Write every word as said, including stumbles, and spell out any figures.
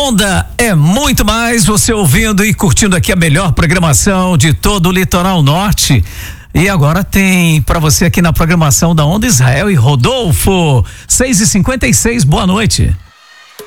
Onda é muito mais, você ouvindo e curtindo aqui a melhor programação de todo o litoral norte. E agora tem para você aqui na programação da Onda Israel e Rodolfo, seis e cinquenta e seis, boa noite.